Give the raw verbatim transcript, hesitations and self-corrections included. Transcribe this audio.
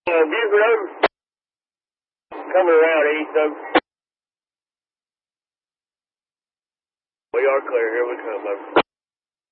Uh, Buford Road. Coming around east of. We are clear. Here we come, over.